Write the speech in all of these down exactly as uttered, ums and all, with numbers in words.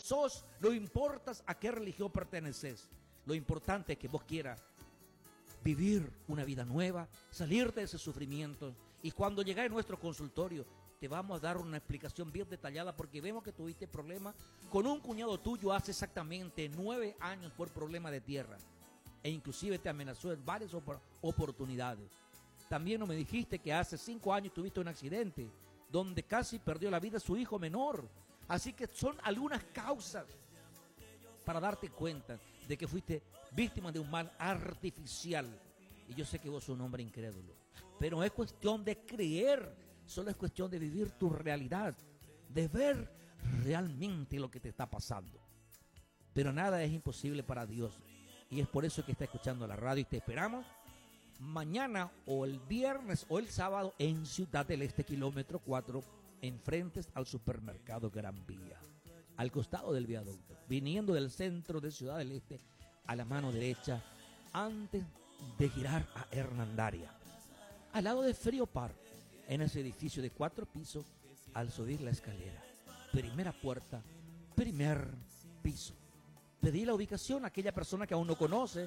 sos, no importa a qué religión perteneces. Lo importante es que vos quieras vivir una vida nueva, salir de ese sufrimiento. Y cuando llegue a nuestro consultorio, te vamos a dar una explicación bien detallada, porque vemos que tuviste problemas con un cuñado tuyo hace exactamente nueve años por problema de tierra. E inclusive te amenazó en varias op- oportunidades. También no me dijiste que hace cinco años tuviste un accidente donde casi perdió la vida su hijo menor. Así que son algunas causas para darte cuenta de que fuiste víctima de un mal artificial. Y yo sé que vos sos un hombre incrédulo, pero no es cuestión de creer, solo es cuestión de vivir tu realidad, de ver realmente lo que te está pasando. Pero nada es imposible para Dios, y es por eso que está escuchando la radio, y te esperamos mañana o el viernes o el sábado en Ciudad del Este, kilómetro cuatro, enfrente al supermercado Gran Vía, al costado del viaducto, viniendo del centro de Ciudad del Este a la mano derecha, antes de girar a Hernandaria, al lado de Frío Par, en ese edificio de cuatro pisos. Al subir la escalera, primera puerta, primer piso. Pedí la ubicación a aquella persona que aún no conoce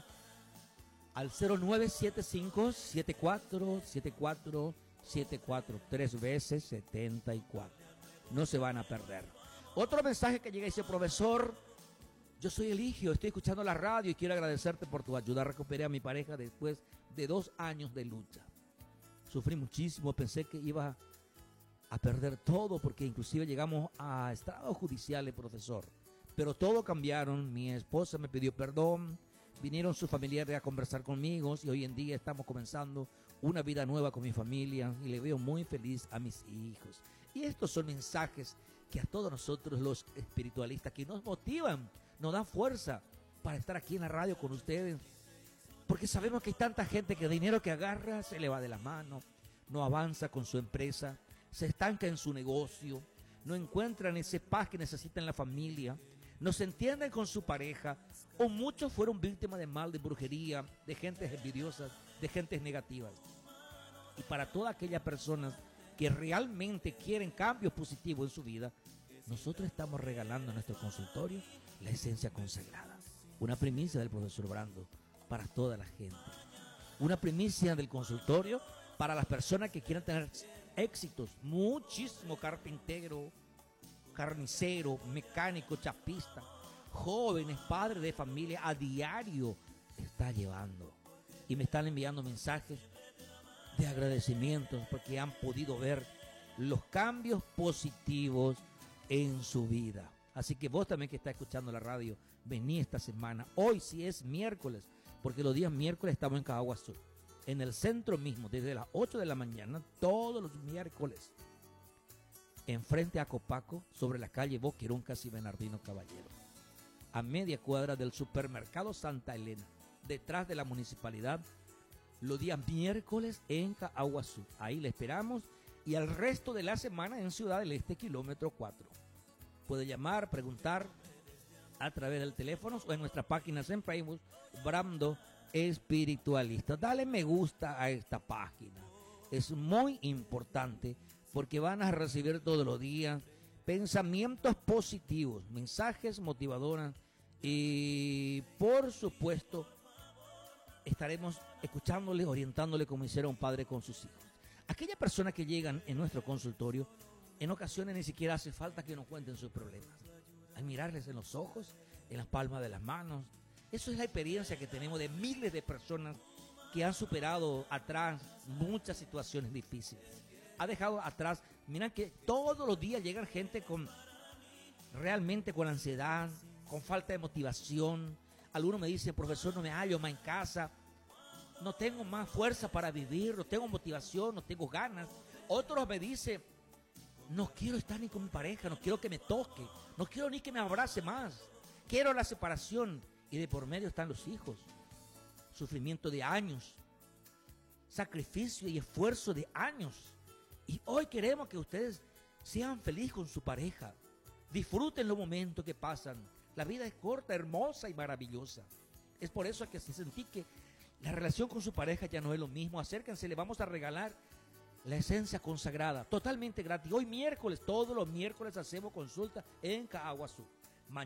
al cero nueve siete cinco siete cuatro siete cuatro siete cuatro, tres veces setenta y cuatro. No se van a perder. Otro mensaje que llega y dice: profesor, yo soy Eligio, estoy escuchando la radio y quiero agradecerte por tu ayuda. Recuperé a mi pareja después de dos años de lucha. Sufrí muchísimo, pensé que iba a perder todo, porque inclusive llegamos a estrados judiciales, profesor. Pero todo cambiaron, mi esposa me pidió perdón, vinieron sus familiares a conversar conmigo y hoy en día estamos comenzando una vida nueva con mi familia y le veo muy feliz a mis hijos. Y estos son mensajes que a todos nosotros los espiritualistas, que nos motivan, nos dan fuerza para estar aquí en la radio con ustedes, porque sabemos que hay tanta gente que el dinero que agarra se le va de las manos, no avanza con su empresa, se estanca en su negocio, no encuentran ese paz que necesitan en la familia, no se entienden con su pareja, o muchos fueron víctimas de mal, de brujería, de gentes envidiosas, de gentes negativas. Y para todas aquellas personas que realmente quieren cambios positivos en su vida, nosotros estamos regalando en nuestro consultorio la esencia consagrada, una primicia del profesor Brando para toda la gente, una primicia del consultorio para las personas que quieran tener éxitos. Muchísimo carpintero, carnicero, mecánico, chapista, jóvenes, padres de familia, a diario está llevando y me están enviando mensajes de agradecimientos porque han podido ver los cambios positivos en su vida. Así que vos también que estás escuchando la radio, vení esta semana. Hoy sí es miércoles, porque los días miércoles estamos en Caguas Sur, en el centro mismo, desde las ocho de la mañana, todos los miércoles, enfrente a Copaco, sobre la calle Boqueroncas y Bernardino Caballero, a media cuadra del supermercado Santa Elena, detrás de la municipalidad, los días miércoles en Caguas Sur. Ahí le esperamos, y el resto de la semana en Ciudad del Este, kilómetro cuatro. Puede llamar, preguntar a través del teléfono o en nuestras páginas en Facebook, Brando Espiritualista. Dale me gusta a esta página, es muy importante porque van a recibir todos los días pensamientos positivos, mensajes motivadores y por supuesto estaremos escuchándole, orientándole como hiciera un padre con sus hijos. Aquellas personas que llegan en nuestro consultorio, en ocasiones ni siquiera hace falta que nos cuenten sus problemas. Al mirarles en los ojos, en las palmas de las manos, eso es la experiencia que tenemos de miles de personas que han superado atrás muchas situaciones difíciles. Ha dejado atrás, miran que todos los días llegan gente con realmente con ansiedad, con falta de motivación. Algunos me dicen: profesor, no me hallo más en casa, no tengo más fuerza para vivir, no tengo motivación, no tengo ganas. Otros me dicen: no quiero estar ni con mi pareja, no quiero que me toque, no quiero ni que me abrace más, quiero la separación. Y de por medio están los hijos, sufrimiento de años, sacrificio y esfuerzo de años. Y hoy queremos que ustedes sean felices con su pareja, disfruten los momentos que pasan. La vida es corta, hermosa y maravillosa. Es por eso que si sentí que la relación con su pareja ya no es lo mismo, acérquense, le vamos a regalar la esencia consagrada, totalmente gratis. Hoy miércoles, todos los miércoles hacemos consulta en Caguas Sur.